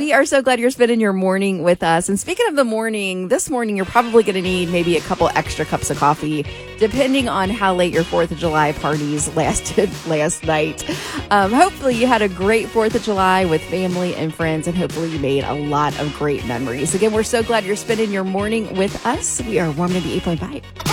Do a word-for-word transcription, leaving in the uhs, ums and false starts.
We are so glad you're spending your morning with us. And speaking of the morning, this morning you're probably going to need maybe a couple extra cups of coffee, depending on how late your fourth of July parties lasted last night. Um, hopefully you had a great fourth of July with family and friends, and hopefully you made a lot of great memories. Again, we're so glad you're spending your morning with us. We are Warm ninety-eight point five.